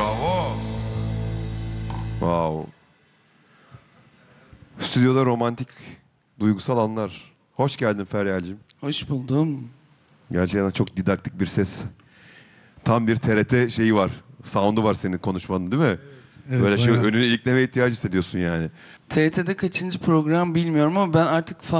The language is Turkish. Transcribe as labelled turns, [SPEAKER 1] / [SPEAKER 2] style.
[SPEAKER 1] Bravo.
[SPEAKER 2] Wow. Stüdyoda romantik, duygusal anlar. Hoş geldin Feryal'cığım.
[SPEAKER 3] Hoş buldum.
[SPEAKER 2] Gerçekten çok didaktik bir ses. Tam bir TRT şeyi var. Sound'u var senin konuşmanın, değil mi?
[SPEAKER 3] Evet,
[SPEAKER 2] Böyle şey
[SPEAKER 3] bayağı.
[SPEAKER 2] önüne ilikleme ihtiyacı hissediyorsun yani.
[SPEAKER 3] TRT'de kaçıncı program bilmiyorum ama ben artık